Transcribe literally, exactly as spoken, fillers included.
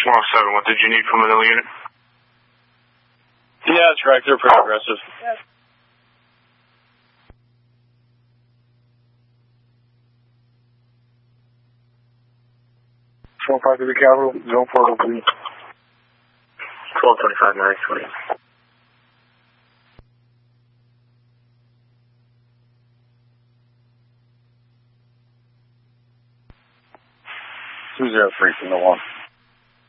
one oh seven, what did you need from another unit? Yeah, that's right. They're pretty aggressive. Yes. twelve five to the Capitol, zone four, please. twelve twenty-five, nine twenty. two zero three from the one.